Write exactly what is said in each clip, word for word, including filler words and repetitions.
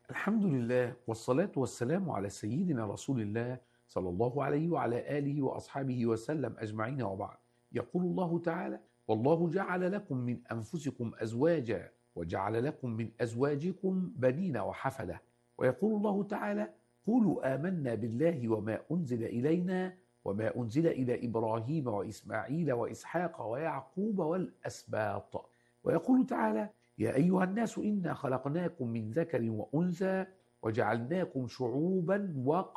الحمد لله والصلاة والسلام على سيدنا رسول الله صلى الله عليه وعلى آله وأصحابه وسلم أجمعين، وبعد. يقول الله تعالى: والله جعل لكم من أنفسكم أزواجا وجعل لكم من أزواجكم بنين وحفدة. ويقول الله تعالى: قولوا آمنا بالله وما أنزل إلينا وما أنزل إلى إبراهيم وإسماعيل وإسحاق ويعقوب والأسباط. ويقول تعالى: يا أيها الناس إنا خلقناكم من ذكر وأنثى وجعلناكم شعوبا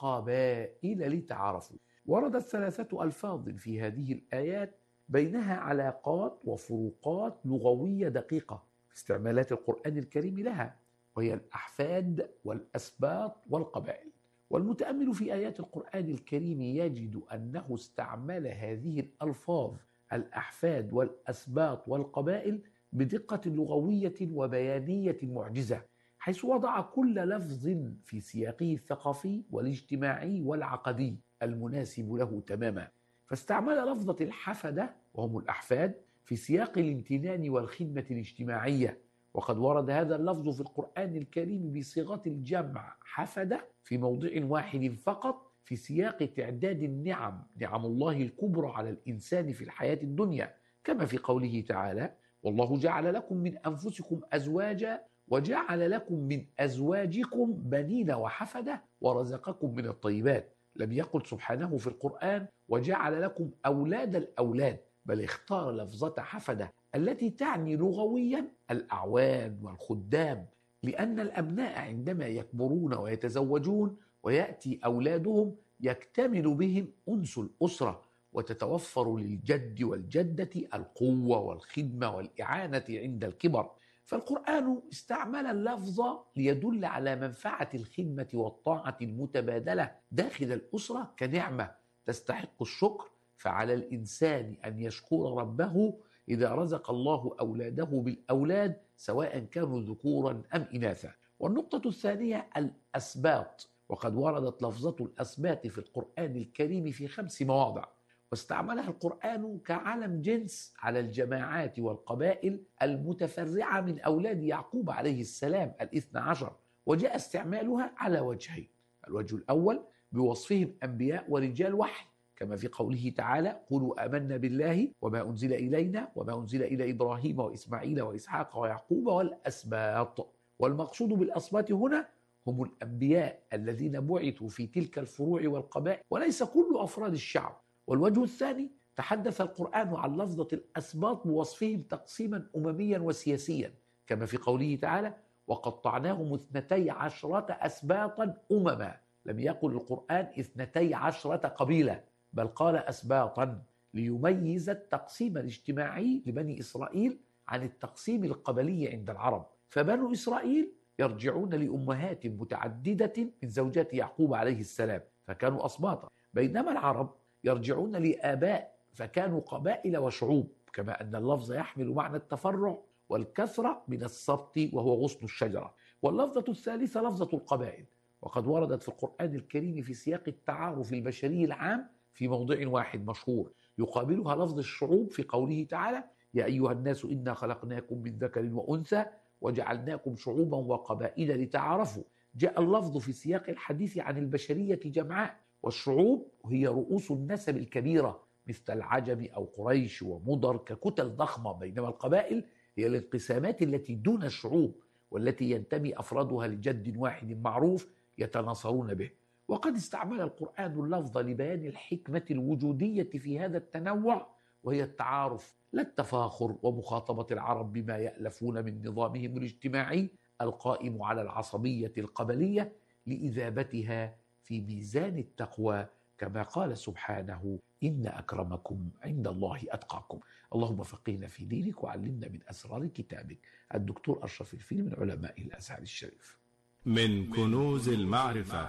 وقبائل لتعارفوا. وردت ثلاثة ألفاظ في هذه الآيات بينها علاقات وفروقات لغوية دقيقة في استعمالات القرآن الكريم لها، وهي الأحفاد والأسباط والقبائل. والمتأمل في آيات القرآن الكريم يجد أنه استعمل هذه الألفاظ الأحفاد والأسباط والقبائل بدقة لغوية وبيانية معجزة، حيث وضع كل لفظ في سياقه الثقافي والاجتماعي والعقدي المناسب له تماما. فاستعمل لفظة الحفدة وهم الأحفاد في سياق الامتنان والخدمة الاجتماعية، وقد ورد هذا اللفظ في القرآن الكريم بصيغة الجمع حفدة في موضع واحد فقط في سياق تعداد النعم، نعم الله الكبرى على الإنسان في الحياة الدنيا، كما في قوله تعالى: والله جعل لكم من أنفسكم أزواجا وجعل لكم من أزواجكم بنين وحفدة ورزقكم من الطيبات. لم يقل سبحانه في القرآن: وجعل لكم أولاد الأولاد، بل اختار لفظة حفدة التي تعني لغويا الأعوان والخدام، لأن الأبناء عندما يكبرون ويتزوجون ويأتي أولادهم يكتمل بهم أنس الأسرة، وتتوفر للجد والجدة القوة والخدمة والإعانة عند الكبر. فالقرآن استعمل اللفظ ليدل على منفعة الخدمة والطاعة المتبادلة داخل الأسرة كنعمة تستحق الشكر، فعلى الإنسان أن يشكر ربه إذا رزق الله أولاده بالأولاد سواء كانوا ذكورا أم إناثا. والنقطة الثانية الأسباط، وقد وردت لفظة الأسباط في القرآن الكريم في خمس مواضع، واستعملها القرآن كعلم جنس على الجماعات والقبائل المتفرعة من أولاد يعقوب عليه السلام الاثنى عشر. وجاء استعمالها على وجهين: الوجه الأول بوصفهم أنبياء ورجال وحي، كما في قوله تعالى: قولوا آمنا بالله وما أنزل إلينا وما أنزل إلى إبراهيم وإسماعيل وإسحاق ويعقوب والأسباط. والمقصود بالأسباط هنا هم الأنبياء الذين بعثوا في تلك الفروع والقبائل، وليس كل أفراد الشعب. والوجه الثاني تحدث القرآن عن لفظة الأسباط بوصفهم تقسيما أمميا وسياسيا، كما في قوله تعالى: وقطعناهم اثنتي عشرة أسباطا أمما. لم يقل القرآن اثنتي عشرة قبيلة، بل قال أسباطا ليميز التقسيم الاجتماعي لبني إسرائيل عن التقسيم القبلي عند العرب. فبنو إسرائيل يرجعون لأمهات متعددة من زوجات يعقوب عليه السلام فكانوا أسباطا، بينما العرب يرجعون لآباء فكانوا قبائل وشعوب، كما أن اللفظ يحمل معنى التفرع والكثرة من السبط وهو غصن الشجرة. واللفظة الثالثة لفظة القبائل، وقد وردت في القرآن الكريم في سياق التعارف البشري العام في موضع واحد مشهور، يقابلها لفظ الشعوب في قوله تعالى: يا أيها الناس إنا خلقناكم من ذكر وأنثى وجعلناكم شعوبا وقبائل لتعارفوا. جاء اللفظ في سياق الحديث عن البشرية جمعاء، والشعوب هي رؤوس النسب الكبيرة مثل العجم أو قريش ومضر ككتل ضخمة، بينما القبائل هي الانقسامات التي دون الشعوب والتي ينتمي أفرادها لجد واحد معروف يتناصرون به. وقد استعمل القرآن اللفظ لبيان الحكمة الوجودية في هذا التنوع، وهي التعارف لا التفاخر، ومخاطبة العرب بما يألفون من نظامهم الاجتماعي القائم على العصبية القبلية لإذابتها في ميزان التقوى، كما قال سبحانه: إن أكرمكم عند الله أتقاكم. اللهم فقهنا في دينك وعلمنا من أسرار كتابك. الدكتور أشرف الفيل من علماء الأزهر الشريف. من كنوز المعرفة،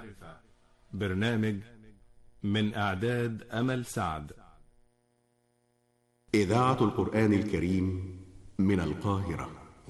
برنامج من إعداد أمل سعد. إذاعة القرآن الكريم من القاهرة.